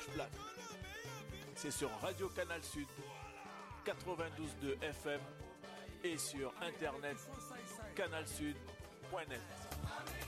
plate. C'est sur Radio Canal Sud 92.2 FM et sur internet canalsud.net.